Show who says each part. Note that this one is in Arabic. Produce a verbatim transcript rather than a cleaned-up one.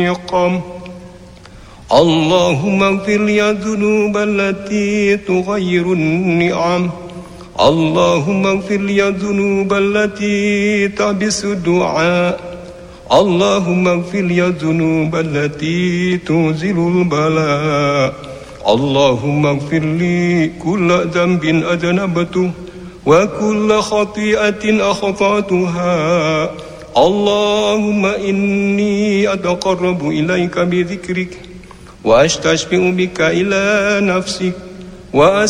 Speaker 1: يقام. اللهم اغفر لي الذنوب التي تغير النعم. اللهم اغفر لي الذنوب التي تحبس الدعاء. اللهم اغفر لي الذنوب التي تنزل البلاء. اللهم اغفر لي كل ذنب أذنبته وكل خطيئة أخطأتها. اللهم إني أتقرب إليك بذكرك وأستشفع بك إلى نفسك وأس